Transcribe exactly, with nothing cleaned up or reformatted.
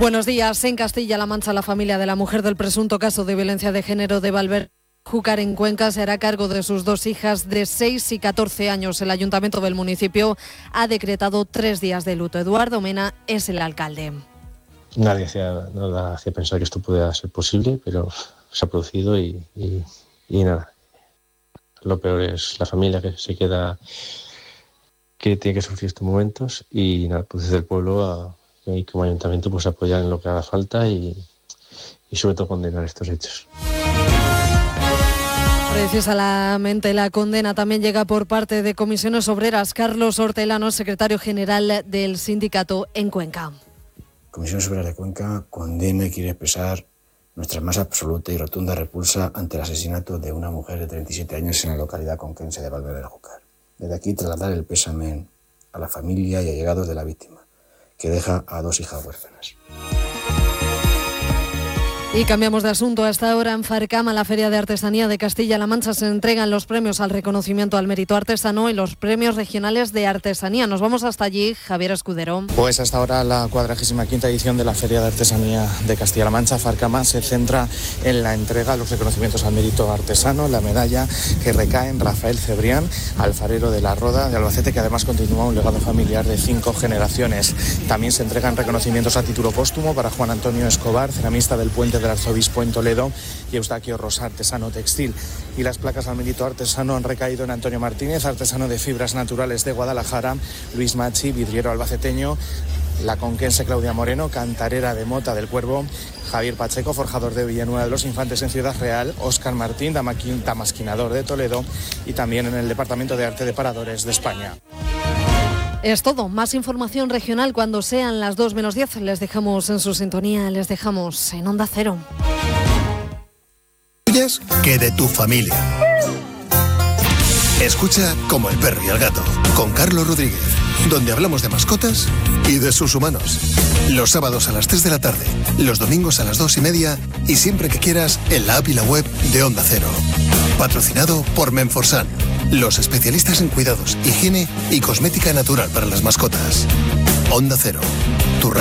Buenos días. En Castilla-La Mancha, la familia de la mujer del presunto caso de violencia de género de Valverde Júcar en Cuenca se hará cargo de sus dos hijas de seis y catorce años. El ayuntamiento del municipio ha decretado tres días de luto. Eduardo Mena es el alcalde. Nadie hacía, nada hacía pensar que esto pudiera ser posible, pero se ha producido y, y, y nada. Lo peor es la familia que se queda, que tiene que sufrir estos momentos, y nada, pues desde el pueblo a, y como ayuntamiento pues apoyar en lo que haga falta y, y sobre todo condenar estos hechos. Precisamente la condena también llega por parte de Comisiones Obreras. Carlos Hortelano, secretario general del sindicato en Cuenca. Comisiones Obreras de Cuenca condena y quiere expresar nuestra más absoluta y rotunda repulsa ante el asesinato de una mujer de treinta y siete años en la localidad conquense de Valverde del Júcar. Desde aquí trasladar el pésame a la familia y allegados de la víctima, que deja a dos hijas huérfanas. Y cambiamos de asunto. Hasta ahora en Farcama, la Feria de Artesanía de Castilla-La Mancha, se entregan los premios al reconocimiento al mérito artesano y los premios regionales de artesanía. Nos vamos hasta allí, Javier Escudero. Pues hasta ahora la cuadragésima quinta edición de la Feria de Artesanía de Castilla-La Mancha, Farcama, se centra en la entrega de los reconocimientos al mérito artesano, la medalla que recae en Rafael Cebrián, alfarero de la Roda de Albacete, que además continúa un legado familiar de cinco generaciones. También se entregan reconocimientos a título póstumo para Juan Antonio Escobar, ceramista del Puente del Arzobispo en Toledo, y Eustaquio Rosa, artesano textil. Y las placas al mérito artesano han recaído en Antonio Martínez, artesano de fibras naturales de Guadalajara, Luis Machi, vidriero albaceteño, la conquense Claudia Moreno, cantarera de Mota del Cuervo, Javier Pacheco, forjador de Villanueva de los Infantes en Ciudad Real, Óscar Martín, damasquinador de Toledo, y también en el Departamento de Arte de Paradores de España. Es todo. Más información regional cuando sean las dos menos diez. Les dejamos en su sintonía, les dejamos en Onda Cero. Que de tu familia. Escucha Como el perro y el gato, con Carlos Rodríguez, donde hablamos de mascotas y de sus humanos. Los sábados a las tres de la tarde, los domingos a las dos y media y siempre que quieras en la app y la web de Onda Cero. Patrocinado por Menforsan, los especialistas en cuidados, higiene y cosmética natural para las mascotas. Onda Cero, tu radio.